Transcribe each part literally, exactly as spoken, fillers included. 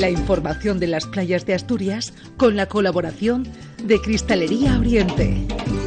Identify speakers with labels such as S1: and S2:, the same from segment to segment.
S1: La información de las playas de Asturias con la colaboración de Cristalería Oriente.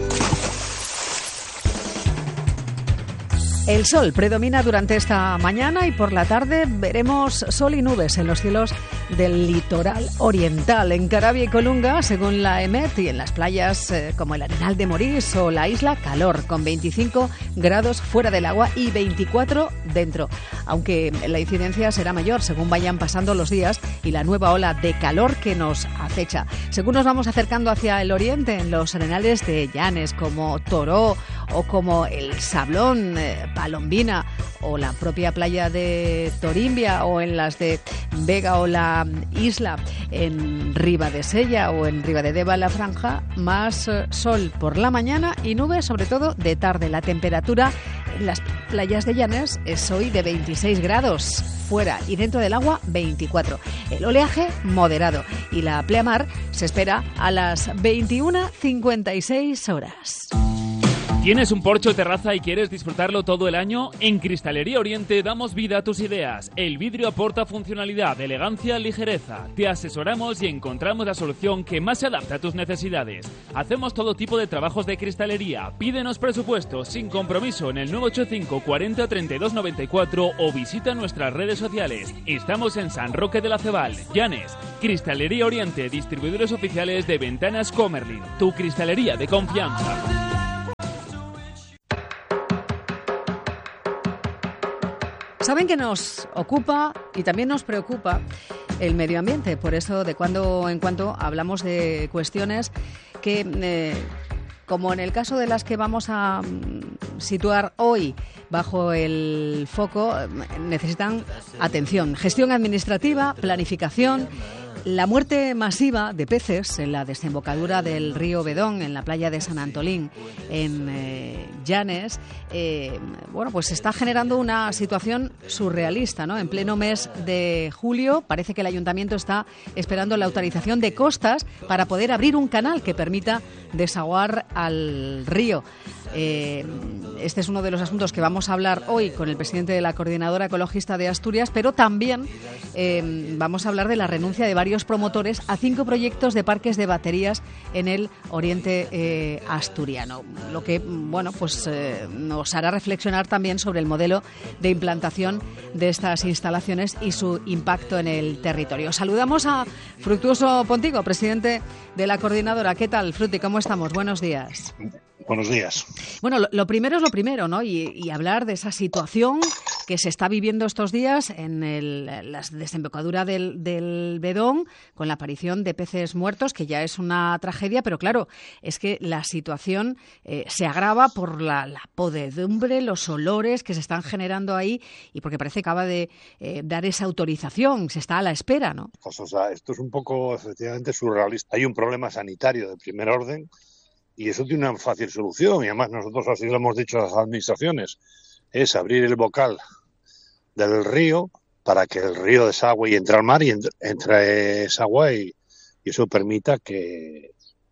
S2: El sol predomina durante esta mañana y por la tarde veremos sol y nubes en los cielos del litoral oriental, en Carabia y Colunga, según la EMET, y en las playas eh, como el Arenal de Morís o la isla, calor, con veinticinco grados fuera del agua y veinticuatro dentro, aunque la incidencia será mayor según vayan pasando los días y la nueva ola de calor que nos acecha. Según nos vamos acercando hacia el oriente, en los arenales de Llanes, como Toró o como el Sablón, eh, Palombina o la propia playa de Torimbia, o en las de Vega o la Isla, en Ribadesella o en Ribadedeva, la Franja, más eh, sol por la mañana y nubes sobre todo de tarde. La temperatura en las playas de Llanes es hoy de veintiséis grados fuera y dentro del agua veinticuatro. El oleaje moderado y la pleamar se espera a las veintiuna cincuenta y seis horas.
S3: ¿Tienes un porche o terraza y quieres disfrutarlo todo el año? En Cristalería Oriente damos vida a tus ideas. El vidrio aporta funcionalidad, elegancia, ligereza. Te asesoramos y encontramos la solución que más se adapta a tus necesidades. Hacemos todo tipo de trabajos de cristalería. Pídenos presupuestos sin compromiso en el nueve ocho cinco cuarenta treinta y dos noventa y cuatro o visita nuestras redes sociales. Estamos en San Roque de la Cebal, Llanes. Cristalería Oriente, distribuidores oficiales de Ventanas Comerlin. Tu cristalería de confianza.
S2: Saben que nos ocupa y también nos preocupa el medio ambiente. Por eso, de cuando en cuando hablamos de cuestiones que, eh, como en el caso de las que vamos a mm, situar hoy bajo el foco, necesitan atención. Gestión administrativa, planificación. La muerte masiva de peces en la desembocadura del río Bedón, en la playa de San Antolín, en eh, Llanes, eh, bueno, pues está generando una situación surrealista, ¿no? En pleno mes de julio parece que el ayuntamiento está esperando la autorización de Costas para poder abrir un canal que permita desaguar al río. Eh, este es uno de los asuntos que vamos a hablar hoy con el presidente de la Coordinadora Ecologista de Asturias, pero también eh, vamos a hablar de la renuncia de varios promotores a cinco proyectos de parques de baterías en el oriente eh, asturiano, lo que bueno pues eh, nos hará reflexionar también sobre el modelo de implantación de estas instalaciones y su impacto en el territorio. Saludamos a Fructuoso Pontigo, presidente de la Coordinadora. ¿Qué tal, Fruti? ¿Cómo estamos? Buenos días.
S4: Buenos días.
S2: Bueno, lo, lo primero es lo primero, ¿no? Y, y hablar de esa situación que se está viviendo estos días en el, la desembocadura del, del Bedón, con la aparición de peces muertos, que ya es una tragedia, pero claro, es que la situación eh, se agrava por la, la podredumbre, los olores que se están generando ahí, y porque parece que acaba de eh, dar esa autorización, se está a la espera, ¿no?
S4: Pues, o sea, esto es un poco, efectivamente, surrealista. Hay un problema sanitario de primer orden y eso tiene una fácil solución, y además nosotros así lo hemos dicho a las administraciones, es abrir el bocal del río para que el río desagüe y entre al mar y entre, entre esa agua y, y eso permita que,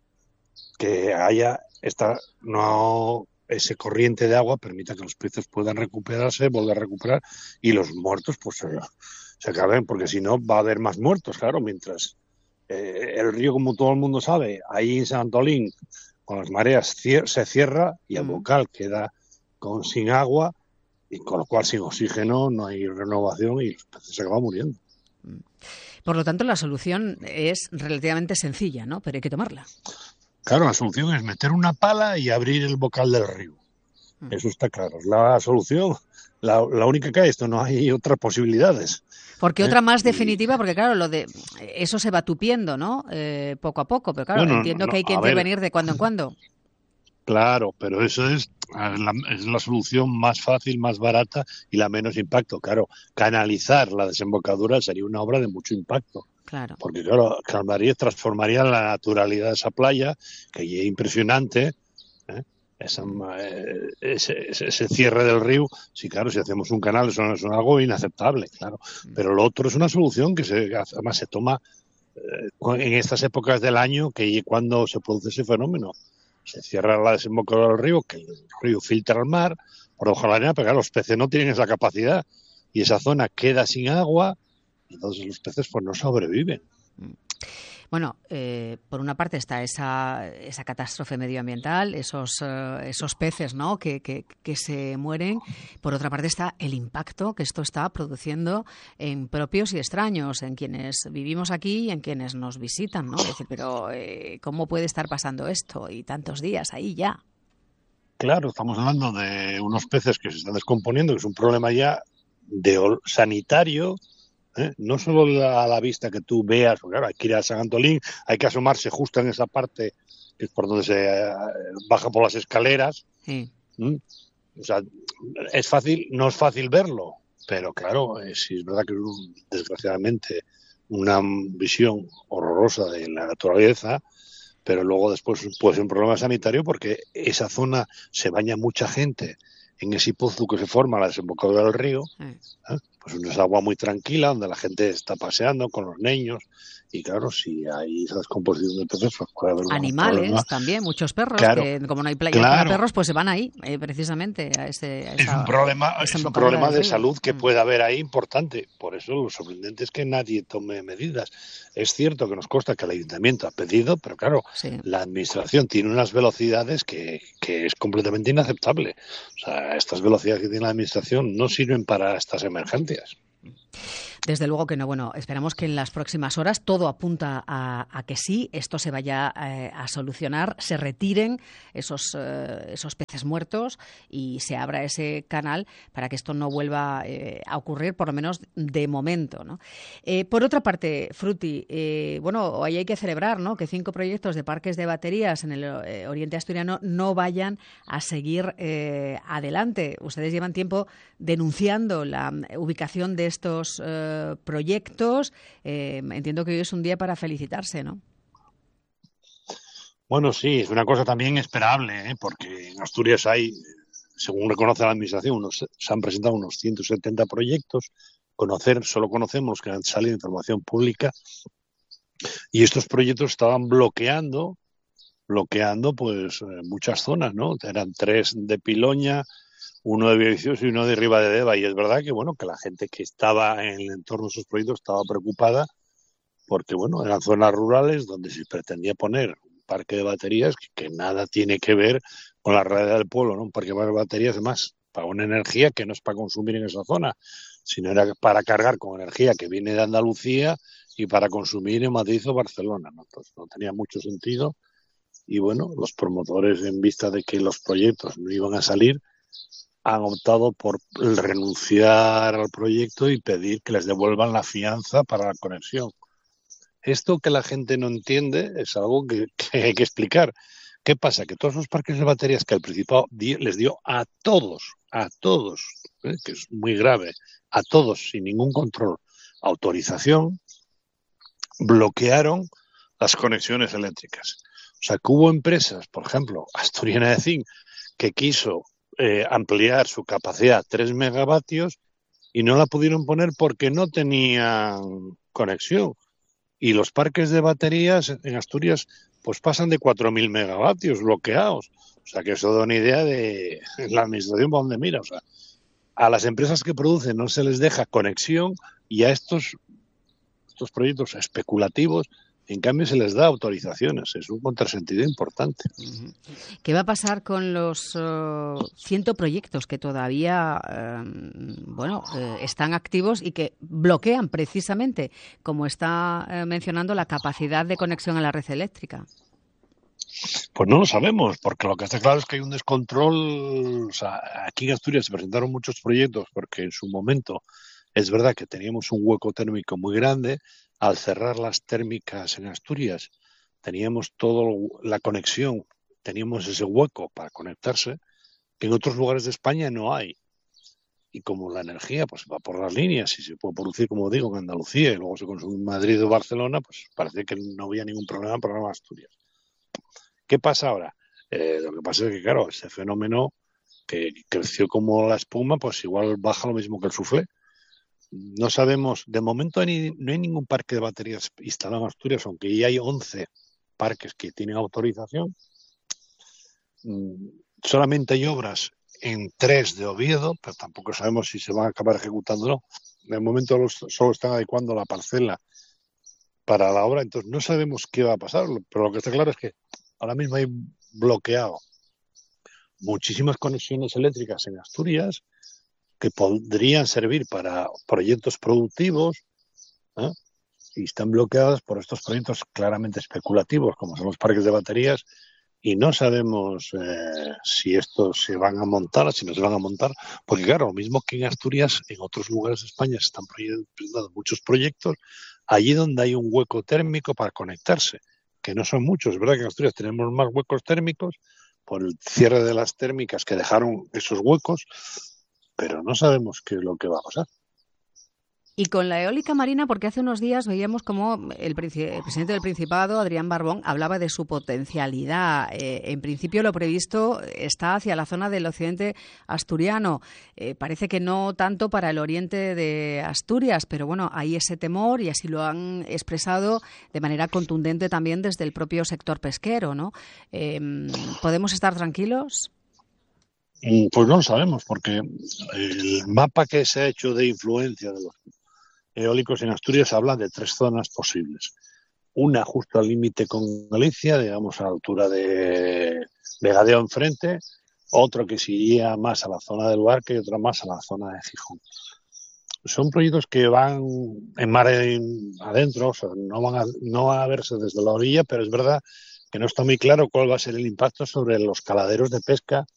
S4: que haya esta no ese corriente de agua, permita que los peces puedan recuperarse, volver a recuperar y los muertos pues se, se acaben, porque si no va a haber más muertos, claro, mientras eh, el río, como todo el mundo sabe, ahí en San Antolín con las mareas cier- se cierra y el bocal queda con sin agua, y con lo cual sin oxígeno no hay renovación y los peces se acaban muriendo.
S2: Por lo tanto, la solución es relativamente sencilla, ¿no? Pero hay que tomarla.
S4: Claro, la solución es meter una pala y abrir el bocal del río. Mm. Eso está claro. La solución, la, la única que hay, esto no hay otras posibilidades.
S2: Porque
S4: ¿Eh?
S2: otra más definitiva, porque claro, lo de eso se va tupiendo, ¿no? Eh, poco a poco, pero claro, bueno, entiendo no, que hay que intervenir ver. de cuando en cuando.
S4: Claro, pero eso es la, es la solución más fácil, más barata y la menos impacto. Claro, canalizar la desembocadura sería una obra de mucho impacto.
S2: Claro.
S4: Porque claro, calmaría, transformaría la naturalidad de esa playa, que es impresionante, ¿eh? Esa, eh, ese, ese, ese cierre del río. Sí, claro, si hacemos un canal eso es algo inaceptable, claro. Pero lo otro es una solución que se, además se toma eh, en estas épocas del año, que cuando se produce ese fenómeno. Se cierra la desembocadura del río, que el río filtra al mar, por debajo de la arena, pero claro, los peces no tienen esa capacidad y esa zona queda sin agua y entonces los peces pues no sobreviven.
S2: Bueno, eh, por una parte está esa, esa catástrofe medioambiental, esos, uh, esos peces, ¿no?, que, que, que se mueren. Por otra parte está el impacto que esto está produciendo en propios y extraños, en quienes vivimos aquí y en quienes nos visitan, ¿no? Es decir, pero eh, ¿cómo puede estar pasando esto? Y tantos días ahí ya.
S4: Claro, estamos hablando de unos peces que se están descomponiendo, que es un problema ya de sanitario. ¿Eh? No solo a la vista que tú veas, porque claro, hay que ir a San Antolín, hay que asomarse justo en esa parte que es por donde se baja por las escaleras.
S2: Sí.
S4: ¿Mm? O sea, es fácil, no es fácil verlo, pero claro, eh, sí es verdad que es desgraciadamente una visión horrorosa de la naturaleza, pero luego después puede ser un problema sanitario porque esa zona se baña mucha gente en ese pozo que se forma a la desembocadura del río. ¿eh? Pues es agua muy tranquila donde la gente está paseando con los niños y claro, si hay esa descomposición de peces pues puede haber
S2: animales
S4: problema.
S2: También, muchos perros,
S4: claro,
S2: que como no hay playas
S4: claro.
S2: para perros, pues se van ahí eh, precisamente a ese a esa,
S4: es un problema, es un problema de salud que
S2: mm.
S4: puede haber ahí importante. Por eso lo sorprendente es que nadie tome medidas. Es cierto que nos consta que el ayuntamiento ha pedido, pero claro,
S2: sí.
S4: la administración tiene unas velocidades que, que es completamente inaceptable. O sea, estas velocidades que tiene la administración no sirven para estas emergencias.
S2: Desde luego que no. Bueno, esperamos que en las próximas horas todo apunta a, a que sí, esto se vaya eh, a solucionar, se retiren esos, eh, esos peces muertos y se abra ese canal para que esto no vuelva eh, a ocurrir, por lo menos de momento, ¿no? Eh, por otra parte, Fruti, eh, bueno, hoy hay que celebrar, ¿no?, que cinco proyectos de parques de baterías en el eh, oriente asturiano no vayan a seguir eh, adelante. Ustedes llevan tiempo denunciando la ubicación de estos eh, proyectos. Eh, entiendo que hoy es un día para felicitarse, ¿no?
S4: Bueno, sí, es una cosa también esperable, ¿eh? Porque en Asturias hay, según reconoce la administración, unos, se han presentado unos ciento setenta proyectos. Conocer, solo conocemos que han salido información pública y estos proyectos estaban bloqueando, bloqueando pues muchas zonas, ¿no? Eran tres de Piloña, uno de Villaviciosa y uno de Ribadedeva. Y es verdad que, bueno, que la gente que estaba en el entorno de esos proyectos estaba preocupada porque, bueno, eran zonas rurales donde se pretendía poner un parque de baterías que, que nada tiene que ver con la realidad del pueblo, ¿no? Un parque de baterías, además, para una energía que no es para consumir en esa zona, sino era para cargar con energía que viene de Andalucía y para consumir en Madrid o Barcelona, ¿no? Entonces no tenía mucho sentido. Y, bueno, los promotores, en vista de que los proyectos no iban a salir, han optado por renunciar al proyecto y pedir que les devuelvan la fianza para la conexión. Esto que la gente no entiende es algo que, que hay que explicar. ¿Qué pasa? Que todos los parques de baterías que el Principado les dio a todos, a todos, ¿eh? que es muy grave, a todos, sin ningún control, autorización, bloquearon las conexiones eléctricas. O sea, que hubo empresas, por ejemplo, Asturiana de Zinc, que quiso Eh, ampliar su capacidad a tres megavatios y no la pudieron poner porque no tenían conexión. Y los parques de baterías en Asturias pues pasan de cuatro mil megavatios bloqueados. O sea, que eso da una idea de la administración para dónde mira. O sea, a las empresas que producen no se les deja conexión y a estos, estos proyectos especulativos en cambio se les da autorizaciones. Es un contrasentido importante.
S2: ¿Qué va a pasar con los uh, ciento proyectos que todavía uh, bueno, uh, están activos y que bloquean precisamente, como está uh, mencionando, la capacidad de conexión a la red eléctrica?
S4: Pues no lo sabemos, porque lo que está claro es que hay un descontrol. O sea, aquí en Asturias se presentaron muchos proyectos porque en su momento es verdad que teníamos un hueco térmico muy grande. Al cerrar las térmicas en Asturias, teníamos toda la conexión, teníamos ese hueco para conectarse, que en otros lugares de España no hay. Y como la energía pues va por las líneas y se puede producir, como digo, en Andalucía y luego se consume en Madrid o Barcelona, pues parece que no había ningún problema para Asturias. ¿Qué pasa ahora? Eh, lo que pasa es que, claro, ese fenómeno que creció como la espuma, pues igual baja lo mismo que el suflé. No sabemos, de momento hay, no hay ningún parque de baterías instalado en Asturias, aunque ya hay once parques que tienen autorización. Solamente hay obras en tres de Oviedo, pero tampoco sabemos si se van a acabar ejecutando o no. de momento los, solo están adecuando la parcela para la obra, entonces no sabemos qué va a pasar, pero lo que está claro es que ahora mismo hay bloqueado muchísimas conexiones eléctricas en Asturias que podrían servir para proyectos productivos, ¿eh? Y están bloqueadas por estos proyectos claramente especulativos, como son los parques de baterías, y no sabemos eh, si estos se van a montar, si no se van a montar, porque claro, lo mismo que en Asturias, en otros lugares de España se están presentando muchos proyectos, allí donde hay un hueco térmico para conectarse, que no son muchos. Es verdad que en Asturias tenemos más huecos térmicos por el cierre de las térmicas que dejaron esos huecos, pero no sabemos qué es lo que va a pasar.
S2: Y con la eólica marina, porque hace unos días veíamos como el, el presidente del Principado, Adrián Barbón, hablaba de su potencialidad. Eh, en principio lo previsto está hacia la zona del occidente asturiano. Eh, parece que no tanto para el oriente de Asturias, pero bueno, hay ese temor y así lo han expresado de manera contundente también desde el propio sector pesquero, ¿no? Eh, ¿Podemos estar tranquilos?
S4: Pues no lo sabemos, porque el mapa que se ha hecho de influencia de los eólicos en Asturias habla de tres zonas posibles. Una justo al límite con Galicia, digamos a la altura de, de Gadeo enfrente, otro que se iría más a la zona del Luarca y otra más a la zona de Gijón. Son proyectos que van en mar en, adentro, o sea, no van, a, no van a verse desde la orilla, pero es verdad que no está muy claro cuál va a ser el impacto sobre los caladeros de pesca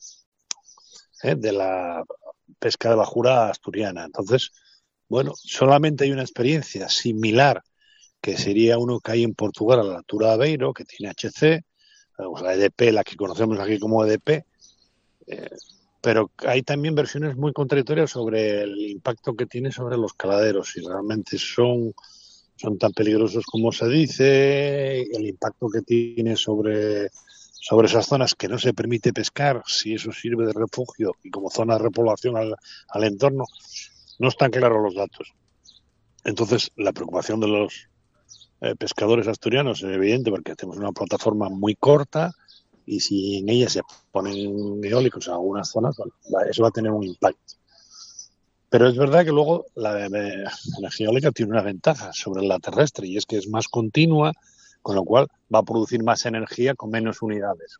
S4: eh, de la pesca de bajura asturiana. Entonces, bueno, solamente hay una experiencia similar, que sería uno que hay en Portugal a la altura de Aveiro, que tiene H C, o la E D P, la que conocemos aquí como E D P, eh, pero hay también versiones muy contradictorias sobre el impacto que tiene sobre los caladeros, si realmente son, son tan peligrosos como se dice, el impacto que tiene sobre, sobre esas zonas que no se permite pescar, si eso sirve de refugio y como zona de repoblación al, al entorno. No están claros los datos. Entonces, la preocupación de los eh, pescadores asturianos es evidente porque tenemos una plataforma muy corta y si en ella se ponen eólicos en algunas zonas, bueno, eso va a tener un impacto. Pero es verdad que luego la, eh, la energía eólica tiene una ventaja sobre la terrestre y es que es más continua, con lo cual va a producir más energía con menos unidades.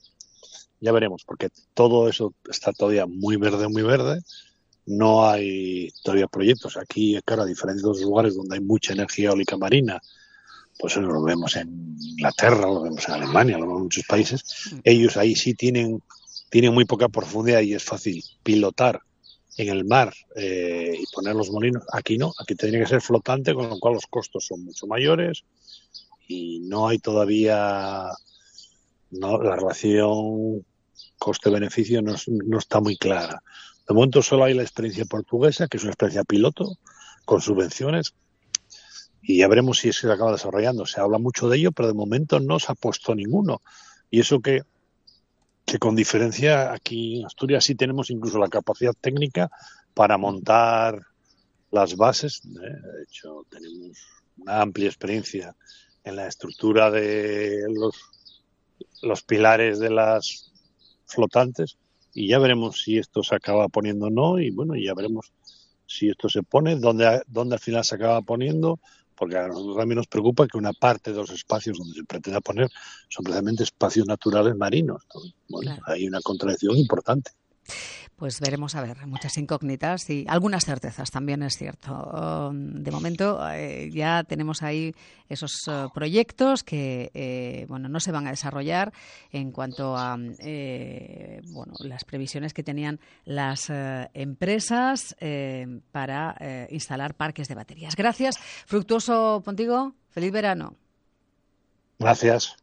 S4: Ya veremos, porque todo eso está todavía muy verde, muy verde. No hay todavía proyectos. Aquí, claro, a diferencia de los lugares donde hay mucha energía eólica marina, pues lo vemos en Inglaterra, lo vemos en Alemania, lo vemos en muchos países. Ellos ahí sí tienen, tienen muy poca profundidad y es fácil pilotar en el mar eh, y poner los molinos. Aquí no, aquí tendría que ser flotante, con lo cual los costos son mucho mayores y no hay todavía, no, la relación coste-beneficio no, no está muy clara. De momento solo hay la experiencia portuguesa, que es una experiencia piloto, con subvenciones, y ya veremos si se acaba desarrollando. Se habla mucho de ello, pero de momento no se ha puesto ninguno. Y eso que, que con diferencia aquí en Asturias sí tenemos incluso la capacidad técnica para montar las bases. De hecho, tenemos una amplia experiencia en la estructura de los, los pilares de las flotantes. Y ya veremos si esto se acaba poniendo o no, y bueno, ya veremos si esto se pone, dónde, dónde al final se acaba poniendo, porque a nosotros también nos preocupa que una parte de los espacios donde se pretende poner son precisamente espacios naturales marinos. Entonces, bueno, claro, hay una contradicción importante.
S2: Pues veremos, a ver, muchas incógnitas y algunas certezas, también es cierto. De momento eh, ya tenemos ahí esos uh, proyectos que eh, bueno, no se van a desarrollar en cuanto a eh, bueno, las previsiones que tenían las eh, empresas eh, para eh, instalar parques de baterías. Gracias, Fructuoso Pontigo, feliz verano.
S4: Gracias.